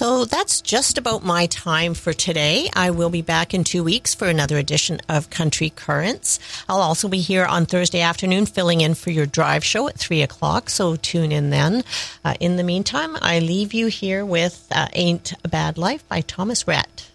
So that's just about my time for today. I will be back in 2 weeks for another edition of Country Currents. I'll also be here on Thursday afternoon filling in for your drive show at 3 o'clock, so tune in then. In the meantime, I leave you here with Ain't a Bad Life by Thomas Rhett.